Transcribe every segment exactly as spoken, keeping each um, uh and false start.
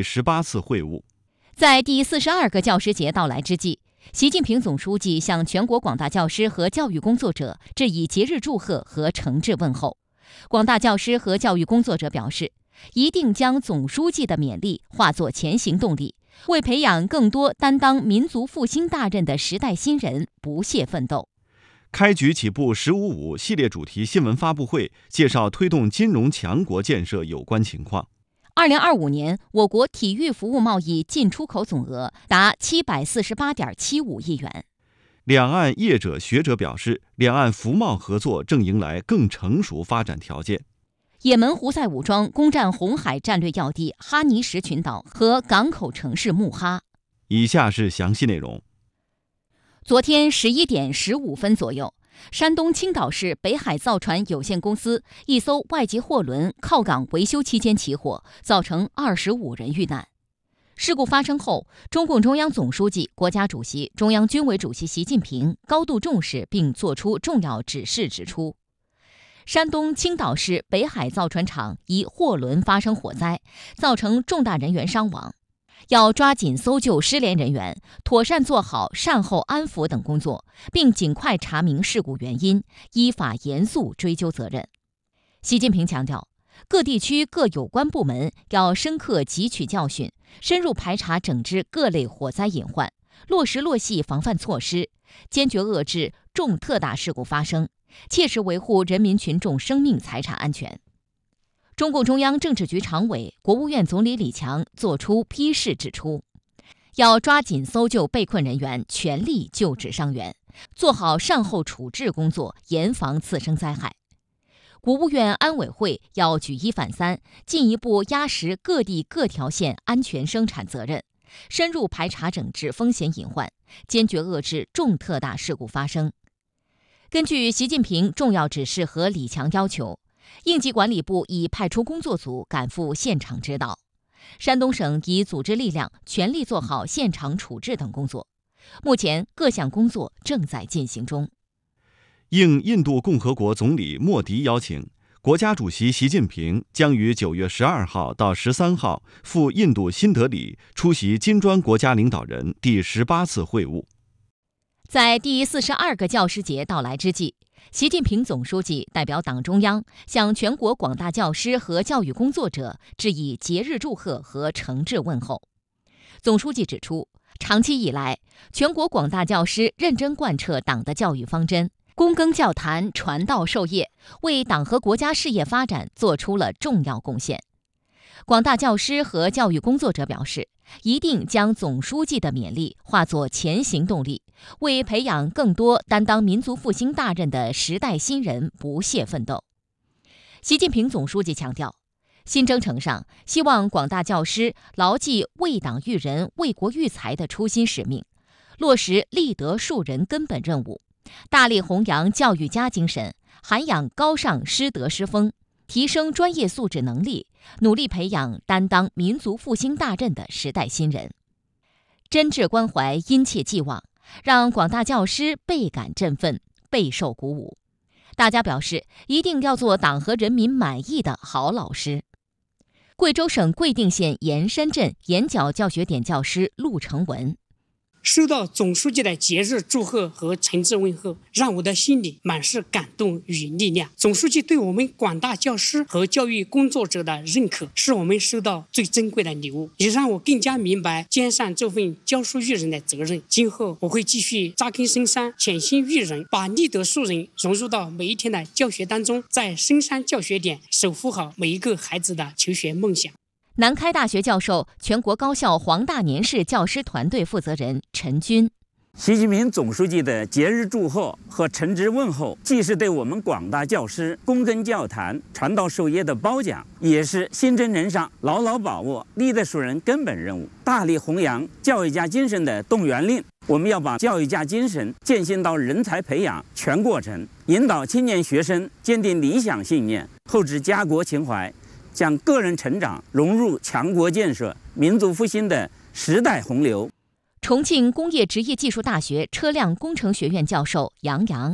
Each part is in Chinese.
第十八次会晤。 在第四十二个教师节到来之际，习近平总书记向全国广大教师和教育工作者致以节日祝贺和诚挚问候。广大教师和教育工作者表示，一定将总书记的勉励化作前行动力，为培养更多担当民族复兴大任的时代新人不懈奋斗。 开局起步“十五五”系列主题新闻发布会介绍推动金融强国建设有关情况。 二零二五年，我国体育服务贸易进出口总额达七百四十八点七五亿元。 两岸业者学者表示，两岸服贸合作正迎来更成熟发展条件。 也门胡塞武装攻占红海战略要地哈尼什群岛和港口城市木哈。 以下是详细内容。 昨天十一点十五分左右，山东青岛市北海造船有限公司一艘外籍货轮靠港维修期间起火，造成二十五人遇难。事故发生后，中共中央总书记、国家主席、中央军委主席习近平高度重视并作出重要指示，指出，山东青岛市北海造船厂一货轮发生火灾，造成重大人员伤亡，要抓紧搜救失联人员，妥善做好善后安抚等工作，并尽快查明事故原因，依法严肃追究责任。习近平强调，各地区各有关部门要深刻汲取教训，深入排查整治各类火灾隐患，落实落细防范措施，坚决遏制重特大事故发生，切实维护人民群众生命财产安全。中共中央政治局常委、国务院总理李强作出批示指出，要抓紧搜救被困人员，全力救治伤员，做好善后处置工作，严防次生灾害。国务院安委会要举一反三，进一步压实各地各条线安全生产责任，深入排查整治风险隐患，坚决遏制重特大事故发生。根据习近平重要指示和李强要求，应急管理部已派出工作组赶赴现场指导，山东省已组织力量全力做好现场处置等工作。目前各项工作正在进行中。 应印度共和国总理莫迪邀请，国家主席习近平将于九月十二号到十三号赴印度新德里出席金砖国家领导人第十八次会晤。 在第四十二个教师节到来之际，习近平总书记代表党中央向全国广大教师和教育工作者致以节日祝贺和诚挚问候。总书记指出，长期以来，全国广大教师认真贯彻党的教育方针，躬耕教坛，传道授业，为党和国家事业发展做出了重要贡献。广大教师和教育工作者表示，一定将总书记的勉励化作前行动力，为培养更多担当民族复兴大任的时代新人不懈奋斗。习近平总书记强调，新征程上，希望广大教师牢记为党育人、为国育才的初心使命，落实立德树人根本任务，大力弘扬教育家精神，涵养高尚师德师风，提升专业素质能力，努力培养担当民族复兴大任的时代新人。真挚关怀，殷切寄望，让广大教师倍感振奋，备受鼓舞。大家表示，一定要做党和人民满意的好老师。贵州省贵定县盐山镇盐角教学点教师陆成文， 收到总书记的节日祝贺和诚挚问候，让我的心里满是感动与力量。总书记对我们广大教师和教育工作者的认可，是我们收到最珍贵的礼物，也让我更加明白肩上这份教书育人的责任。今后我会继续扎根深山，潜心育人，把立德树人融入到每一天的教学当中，在深山教学点守护好每一个孩子的求学梦想。 南开大学教授、全国高校黄大年市教师团队负责人陈军。 习近平总书记的节日祝贺和诚挚问候，既是对我们广大教师躬耕教坛、传道授业的褒奖，也是新征程上牢牢把握立德树人根本任务、大力弘扬教育家精神的动员令。我们要把教育家精神践行到人才培养全过程，引导青年学生坚定理想信念，厚植家国情怀，将个人成长融入强国建设、民族复兴的时代洪流。 重庆工业职业技术大学车辆工程学院教授杨洋，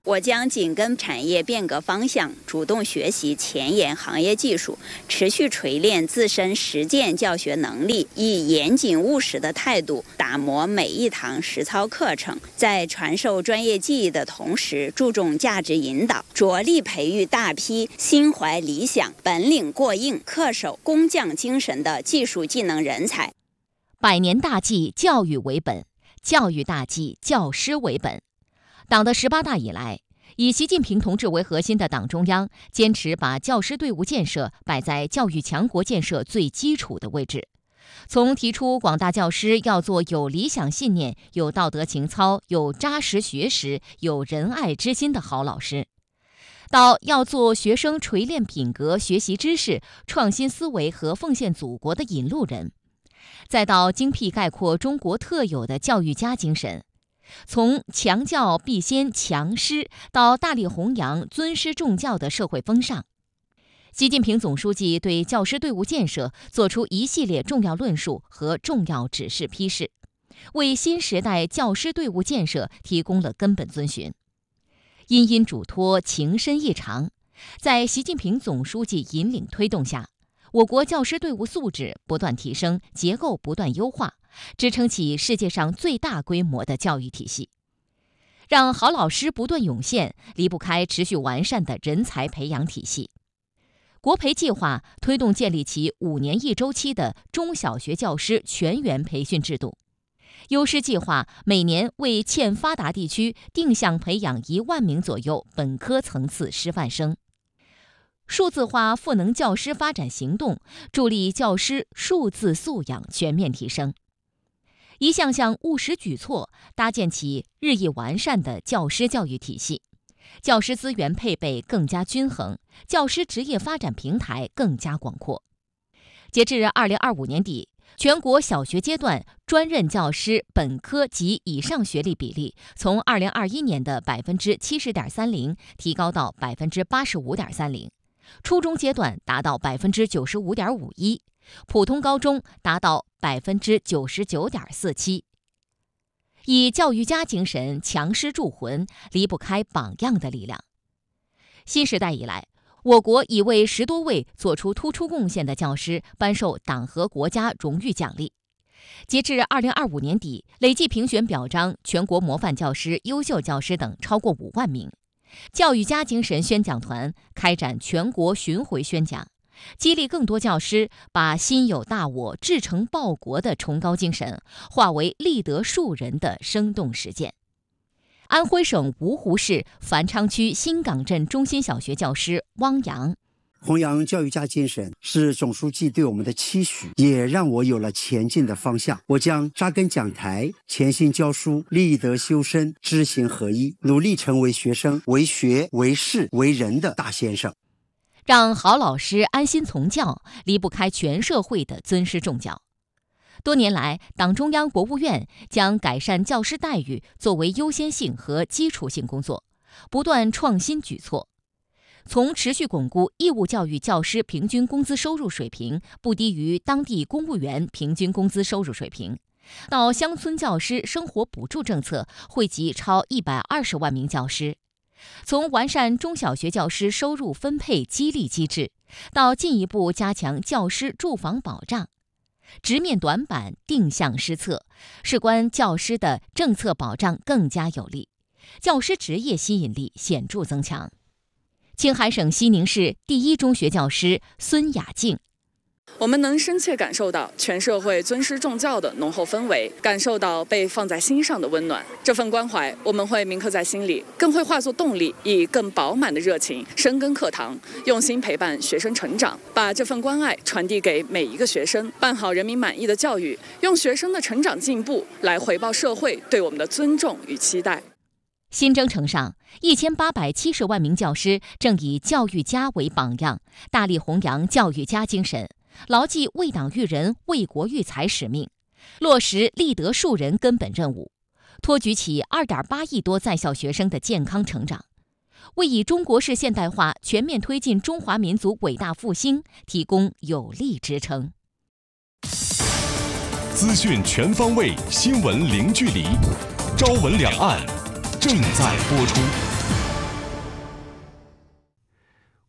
我将紧跟产业变革方向，主动学习前沿行业技术，持续锤炼自身实践教学能力，以严谨务实的态度打磨每一堂实操课程，在传授专业技艺的同时，注重价值引导，着力培育大批心怀理想、本领过硬、恪守工匠精神的技术技能人才。 百年大计，教育为本；教育大计，教师为本。党的十八大以来，以习近平同志为核心的党中央坚持把教师队伍建设摆在教育强国建设最基础的位置。从提出广大教师要做有理想信念、有道德情操、有扎实学识、有仁爱之心的好老师，到要做学生锤炼品格、学习知识、创新思维和奉献祖国的引路人，再到精辟概括中国特有的教育家精神，从强教必先强师到大力弘扬尊师重教的社会风尚，习近平总书记对教师队伍建设作出一系列重要论述和重要指示批示，为新时代教师队伍建设提供了根本遵循。殷殷嘱托，情深意长，在习近平总书记引领推动下，我国教师队伍素质不断提升，结构不断优化，支撑起世界上最大规模的教育体系。让好老师不断涌现，离不开持续完善的人才培养体系。国培计划推动建立起五年一周期的中小学教师全员培训制度。优师计划每年为欠发达地区定向培养一万名左右本科层次师范生。数字化赋能教师发展行动，助力教师数字素养全面提升。一项项务实举措，搭建起日益完善的教师教育体系，教师资源配备更加均衡，教师职业发展平台更加广阔。截至二零二五年底，全国小学阶段专任教师本科及以上学历比例从二零二一年的百分之七十点三零提高到百分之八十五点三零。初中阶段达到百分之九十五点五一，普通高中达到百分之九十九点四七。以教育家精神强师铸魂，离不开榜样的力量。新时代以来，我国已为十多位做出突出贡献的教师颁授党和国家荣誉奖励。截至二零二五年底，累计评选表彰全国模范教师、优秀教师等超过五万名。教育家精神宣讲团开展全国巡回宣讲，激励更多教师把心有大我、志诚报国的崇高精神化为立德树人的生动实践。安徽省芜湖市繁昌区新港镇中心小学教师汪洋： 弘扬教育家精神是总书记对我们的期许，也让我有了前进的方向。我将扎根讲台，潜心教书，立德修身，知行合一，努力成为学生为学为事为人的大先生。 让好老师安心从教，离不开全社会的尊师重教。多年来，党中央、国务院将改善教师待遇作为优先性和基础性工作，不断创新举措。从持续巩固义务教育教师平均工资收入水平不低于当地公务员平均工资收入水平，到乡村教师生活补助政策惠及超一百二十万名教师；从完善中小学教师收入分配激励机制，到进一步加强教师住房保障，直面短板，定向施策，事关教师的政策保障更加有力，教师职业吸引力显著增强。青海省西宁市第一中学教师孙雅静： 我们能深切感受到全社会尊师重教的浓厚氛围，感受到被放在心上的温暖。这份关怀我们会铭刻在心里，更会化作动力，以更饱满的热情深耕课堂，用心陪伴学生成长，把这份关爱传递给每一个学生，办好人民满意的教育，用学生的成长进步来回报社会对我们的尊重与期待。 新征程上，一千八百七十万名教师正以教育家为榜样，大力弘扬教育家精神，牢记为党育人、为国育才使命，落实立德树人根本任务，托举起二点八亿多在校学生的健康成长，为以中国式现代化全面推进中华民族伟大复兴提供有力支撑。 资讯全方位，新闻零距离，朝闻两岸正在播出。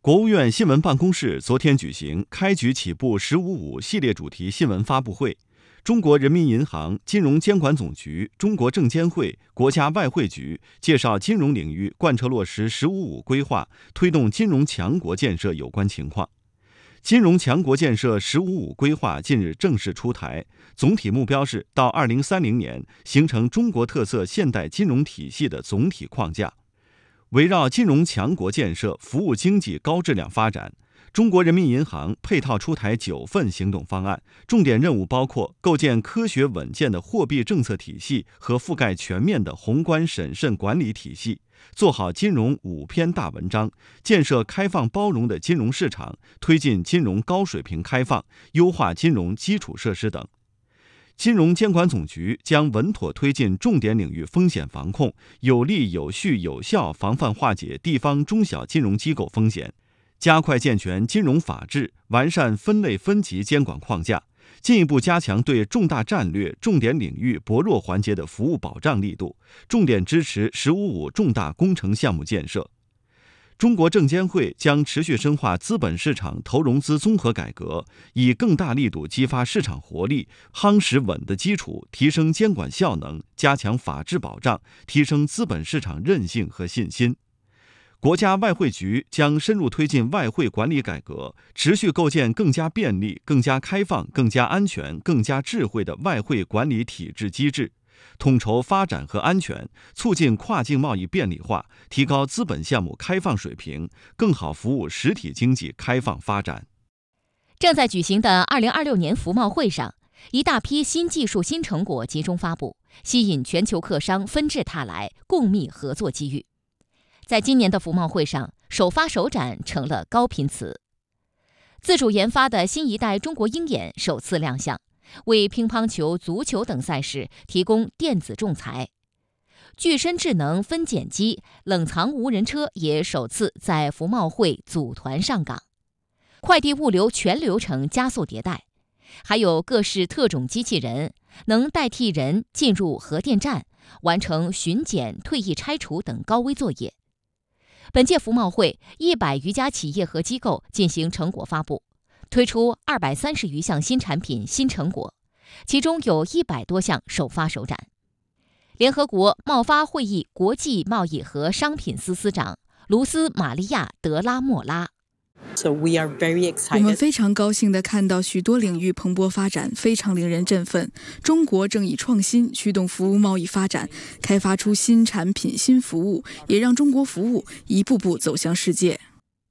国务院新闻办公室昨天举行开局起步“十五五”系列主题新闻发布会，中国人民银行、金融监管总局、中国证监会、国家外汇局介绍金融领域贯彻落实“十五五”规划，推动金融强国建设有关情况。金融强国建设“十五五”规划近日正式出台，总体目标是到二零三零年形成中国特色现代金融体系的总体框架。围绕金融强国建设、服务经济高质量发展，中国人民银行配套出台九份行动方案，重点任务包括构建科学稳健的货币政策体系和覆盖全面的宏观审慎管理体系，做好金融五篇大文章，建设开放包容的金融市场，推进金融高水平开放，优化金融基础设施等。金融监管总局将稳妥推进重点领域风险防控，有力有序有效防范化解地方中小金融机构风险，加快健全金融法治，完善分类分级监管框架，进一步加强对重大战略、重点领域薄弱环节的服务保障力度，重点支持“十五五”重大工程项目建设。中国证监会将持续深化资本市场投融资综合改革，以更大力度激发市场活力，夯实稳的基础，提升监管效能，加强法治保障，提升资本市场韧性和信心。国家外汇局将深入推进外汇管理改革，持续构建更加便利、更加开放、更加安全、更加智慧的外汇管理体制机制，统筹发展和安全，促进跨境贸易便利化，提高资本项目开放水平，更好服务实体经济开放发展。 正在举行的二零二六年服贸会上，一大批新技术新成果集中发布，吸引全球客商纷至沓来，共觅合作机遇。在今年的服贸会上，首发首展成了高频词。自主研发的新一代中国鹰眼首次亮相，为乒乓球、足球等赛事提供电子仲裁。具身智能分拣机、冷藏无人车也首次在服贸会组团上岗。快递物流全流程加速迭代，还有各式特种机器人，能代替人进入核电站，完成巡检、退役拆除等高危作业。本届服贸会，一百余家企业和机构进行成果发布，推出二百三十余项新产品、新成果，其中有一百多项首发首展。联合国贸发会议国际贸易和商品司司长卢斯玛利亚·德拉莫拉。 我们非常高兴地看到许多领域蓬勃发展，非常令人振奋。中国正以创新驱动服务贸易发展，开发出新产品、新服务，也让中国服务一步步走向世界。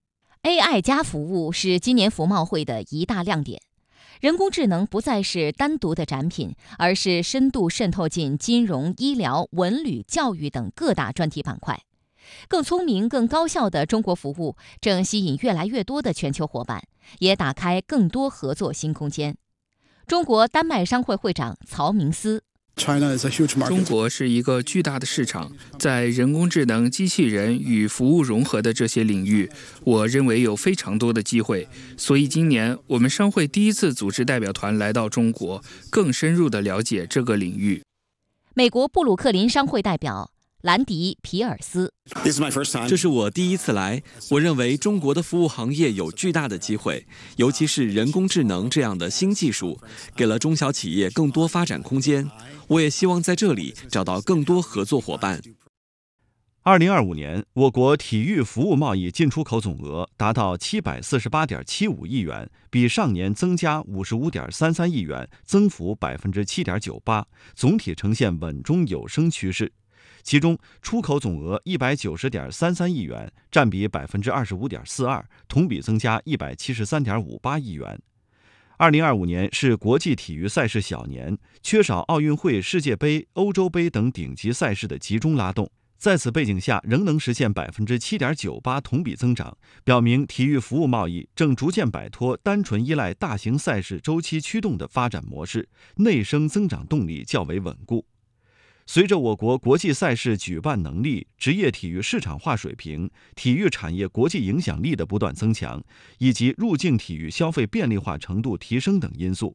A I 加服务是今年服贸会的一大亮点。人工智能不再是单独的展品，而是深度渗透进金融、医疗、文旅、教育等各大专题板块。更聪明、更高效的中国服务正吸引越来越多的全球伙伴，也打开更多合作新空间。中国丹麦商会会长曹明思。 中国是一个巨大的市场，在人工智能、机器人与服务融合的这些领域，我认为有非常多的机会。所以今年我们商会第一次组织代表团来到中国，更深入地了解这个领域。 美国布鲁克林商会代表兰迪·皮尔斯， 这是我第一次来。我认为中国的服务行业有巨大的机会，尤其是人工智能这样的新技术，给了中小企业更多发展空间。我也希望在这里找到更多合作伙伴。 二零二五年，我国体育服务贸易进出口总额达到七百四十八点七五亿元，比上年增加五十五点三三亿元，增幅百分之七点九八，总体呈现稳中有升趋势。其中，出口总额一百九十点三三亿元，占比百分之二十五点四二，同比增加一百七十三点五八亿元。二零二五年是国际体育赛事小年，缺少奥运会、世界杯、欧洲杯等顶级赛事的集中拉动。在此背景下，仍能实现百分之七点九八同比增长，表明体育服务贸易正逐渐摆脱单纯依赖大型赛事周期驱动的发展模式，内生增长动力较为稳固。随着我国国际赛事举办能力、职业体育市场化水平、体育产业国际影响力的不断增强，以及入境体育消费便利化程度提升等因素，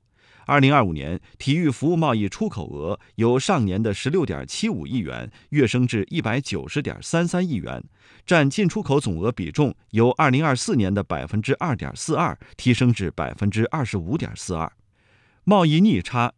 二零二五年，体育服务贸易出口额由上年的十六点七五亿元跃升至一百九十点三三亿元，占进出口总额比重由二零二四年的百分之二点四二提升至百分之二十五点四二。贸易逆差